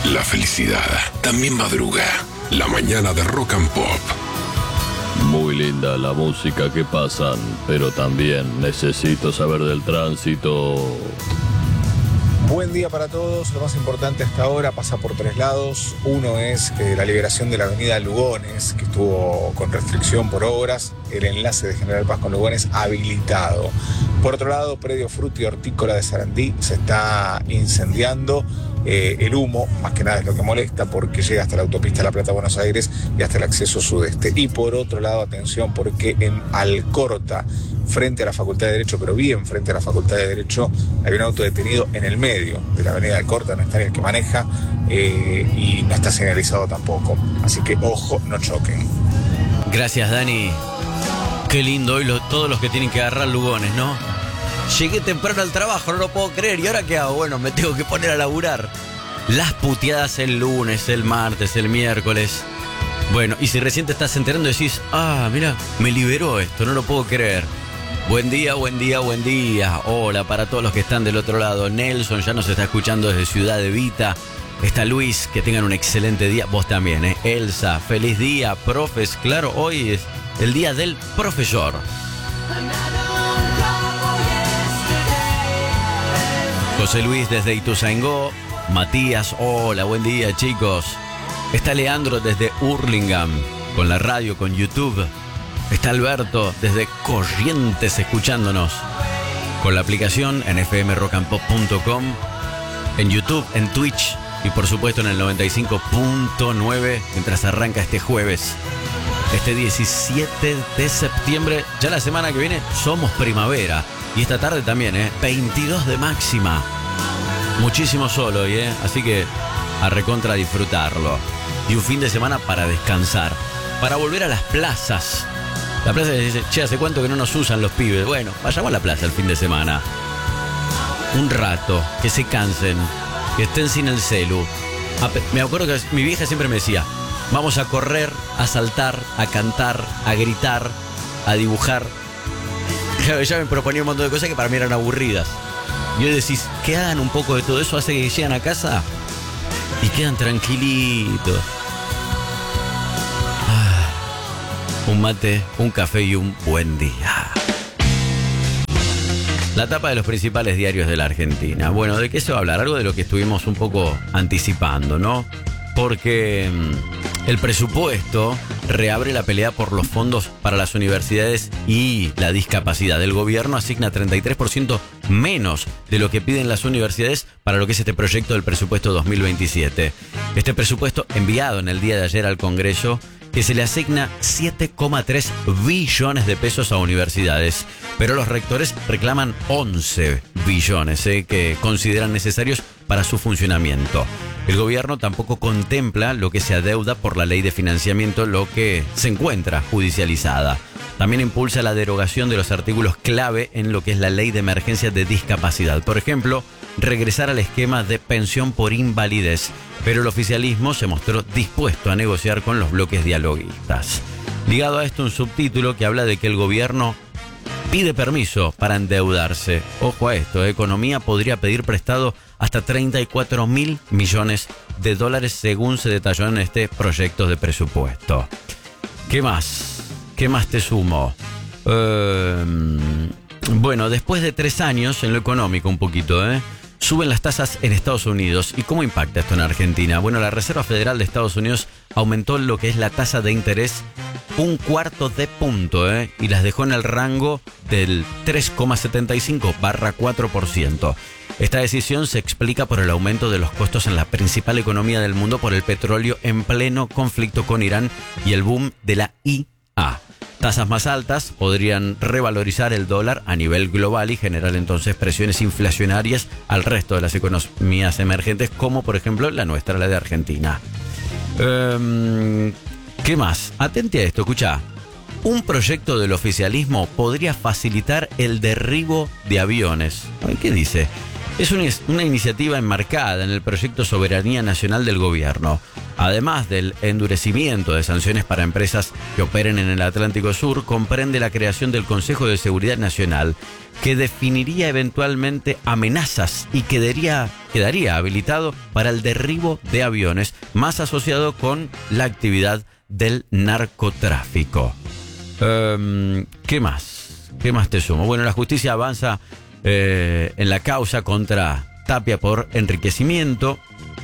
La felicidad también madruga. La mañana de Rock and Pop. Muy linda la música que pasan, pero también necesito saber del tránsito. Buen día para todos. Lo más importante hasta ahora pasa por tres lados. Uno es la liberación de la avenida Lugones, que estuvo con restricción por obras. El enlace de General Paz con Lugones habilitado. Por otro lado, predio Fruti Hortícola de Sarandí se está incendiando. El humo, más que nada, es lo que molesta porque llega hasta la autopista La Plata-Buenos Aires y hasta el acceso sudeste. Y por otro lado, atención, porque en Alcorta, frente a la Facultad de Derecho, pero bien frente a la Facultad de Derecho, hay un auto detenido en el medio de la avenida Alcorta, no está ni el que maneja y no está señalizado tampoco. Así que ojo, no choquen. Gracias, Dani. Qué lindo hoy todos los que tienen que agarrar Lugones, ¿no? Llegué temprano al trabajo, no lo puedo creer. ¿Y ahora qué hago? Bueno, me tengo que poner a laburar. Las puteadas el lunes, el martes, el miércoles. Bueno, y si recién te estás enterando decís, mira, me liberó esto, no lo puedo creer. Buen día, buen día, buen día. Hola para todos los que están del otro lado. Nelson ya nos está escuchando desde Ciudad Evita. Está Luis, que tengan un excelente día. Vos también, ¿eh? Elsa, feliz día. Profes, claro, hoy es el día del profesor. José Luis desde Ituzaingó. Matías, hola, buen día, chicos. Está Leandro desde Hurlingham, con la radio, con YouTube. Está Alberto desde Corrientes escuchándonos con la aplicación en fmrockandpop.com, en YouTube, en Twitch y por supuesto en el 95.9 mientras arranca este jueves, este 17 de septiembre. Ya la semana que viene somos primavera y esta tarde también, 22 de máxima. Muchísimo sol hoy, así que a recontra disfrutarlo. Y un fin de semana para descansar, para volver a las plazas. La plaza dice, che, ¿hace cuánto que no nos usan los pibes? Bueno, vayamos a la plaza el fin de semana. Un rato, que se cansen, que estén sin el celu. Me acuerdo que mi vieja siempre me decía, vamos a correr, a saltar, a cantar, a gritar, a dibujar. Ella me proponía un montón de cosas que para mí eran aburridas. Y hoy decís, que hagan un poco de todo eso, hace que llegan a casa y quedan tranquilitos. Un mate, un café y un buen día. La tapa de los principales diarios de la Argentina. Bueno, ¿de qué se va a hablar? Algo de lo que estuvimos un poco anticipando, ¿no? Porque el presupuesto reabre la pelea por los fondos para las universidades y la discapacidad. El gobierno asigna 33% menos de lo que piden las universidades para lo que es este proyecto del presupuesto 2027. Este presupuesto enviado en el día de ayer al Congreso, que se le asigna 7,3 billones de pesos a universidades. Pero los rectores reclaman 11 billones que consideran necesarios para su funcionamiento. El gobierno tampoco contempla lo que se adeuda por la ley de financiamiento, lo que se encuentra judicializada. También impulsa la derogación de los artículos clave en lo que es la ley de emergencia de discapacidad. Por ejemplo, regresar al esquema de pensión por invalidez. Pero el oficialismo se mostró dispuesto a negociar con los bloques dialoguistas. Ligado a esto, un subtítulo que habla de que el gobierno pide permiso para endeudarse. Ojo a esto, Economía podría pedir prestado hasta 34.000 millones de dólares según se detalló en este proyecto de presupuesto. ¿Qué más? ¿Qué más te sumo? Bueno, después de 3 años en lo económico un poquito, suben las tasas en Estados Unidos. ¿Y cómo impacta esto en Argentina? Bueno, la Reserva Federal de Estados Unidos aumentó lo que es la tasa de interés 1/4 de punto, y las dejó en el rango del 3,75/4%. Esta decisión se explica por el aumento de los costos en la principal economía del mundo por el petróleo en pleno conflicto con Irán y el boom de la IA. Tasas más altas podrían revalorizar el dólar a nivel global y generar entonces presiones inflacionarias al resto de las economías emergentes, como por ejemplo la nuestra, la de Argentina. ¿Qué más? Atente a esto, escucha. Un proyecto del oficialismo podría facilitar el derribo de aviones. ¿Qué dice? Es una iniciativa enmarcada en el proyecto Soberanía Nacional del Gobierno. Además del endurecimiento de sanciones para empresas que operen en el Atlántico Sur, comprende la creación del Consejo de Seguridad Nacional, que definiría eventualmente amenazas y quedaría habilitado para el derribo de aviones, más asociado con la actividad del narcotráfico. ¿Qué más? ¿Qué más te sumo? Bueno, la justicia avanza en la causa contra Tapia por enriquecimiento.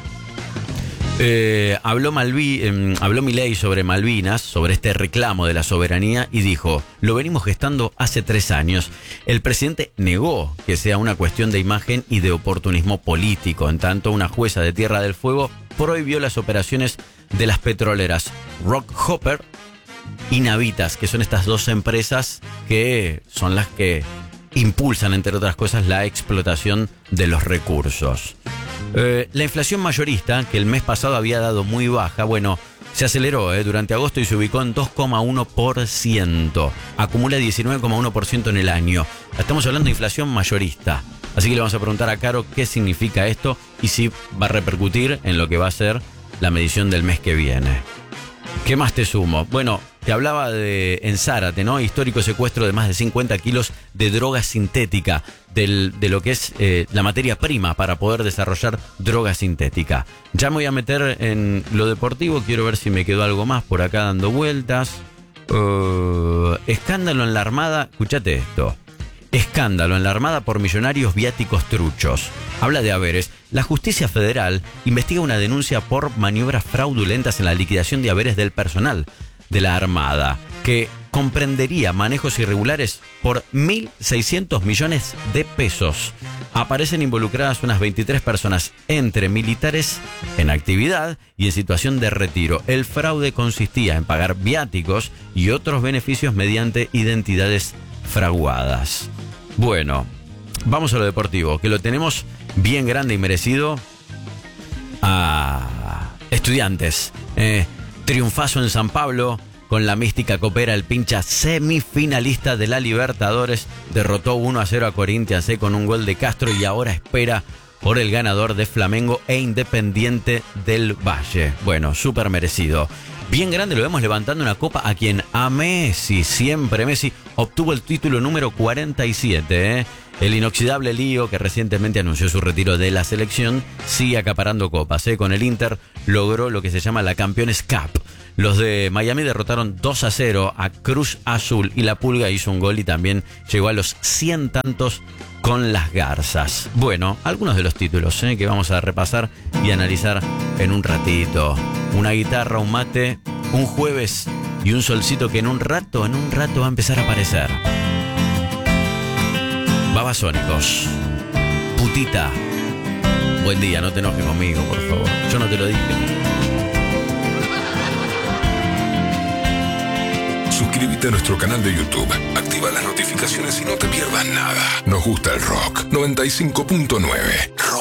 Habló Milei sobre Malvinas, sobre este reclamo de la soberanía, y dijo: lo venimos gestando hace 3 años. El presidente negó que sea una cuestión de imagen y de oportunismo político. En tanto, una jueza de Tierra del Fuego prohibió las operaciones de las petroleras Rockhopper y Navitas, que son estas 2 empresas que son las que impulsan, entre otras cosas, la explotación de los recursos. La inflación mayorista, que el mes pasado había dado muy baja, bueno, se aceleró durante agosto y se ubicó en 2,1%. Acumula 19,1% en el año. Estamos hablando de inflación mayorista. Así que le vamos a preguntar a Caro qué significa esto y si va a repercutir en lo que va a ser la medición del mes que viene. ¿Qué más te sumo? Bueno, te hablaba en Zárate, ¿no? Histórico secuestro de más de 50 kilos de droga sintética, de lo que es la materia prima para poder desarrollar droga sintética. Ya me voy a meter en lo deportivo, quiero ver si me quedó algo más por acá dando vueltas. Escándalo en la Armada, escúchate esto. Escándalo en la Armada por millonarios viáticos truchos. Habla de haberes. La Justicia Federal investiga una denuncia por maniobras fraudulentas en la liquidación de haberes del personal de la Armada, que comprendería manejos irregulares por 1.600 millones de pesos. Aparecen involucradas unas 23 personas, entre militares en actividad y en situación de retiro. El fraude consistía en pagar viáticos y otros beneficios mediante identidades fraguadas. Bueno, vamos a lo deportivo, que lo tenemos bien grande y merecido a Estudiantes. Triunfazo en San Pablo. Con la mística copera, el pincha semifinalista de la Libertadores derrotó 1-0 a Corinthians con un gol de Castro y ahora espera por el ganador de Flamengo e Independiente del Valle. Bueno, súper merecido. Bien grande, lo vemos levantando una copa a quien a Messi, siempre Messi, obtuvo el título número 47. El inoxidable Lío, que recientemente anunció su retiro de la selección, sigue acaparando copas. Con el Inter logró lo que se llama la Campeones Cup. Los de Miami derrotaron 2-0 a Cruz Azul y la Pulga hizo un gol y también llegó a los 100 tantos con las Garzas. Bueno, algunos de los títulos que vamos a repasar y analizar en un ratito. Una guitarra, un mate, un jueves y un solcito que en un rato va a empezar a aparecer. Babasónicos. Putita. Buen día, no te enojes conmigo, por favor. Yo no te lo dije. Suscríbete a nuestro canal de YouTube, activa las notificaciones y no te pierdas nada. Nos gusta el rock. 95.9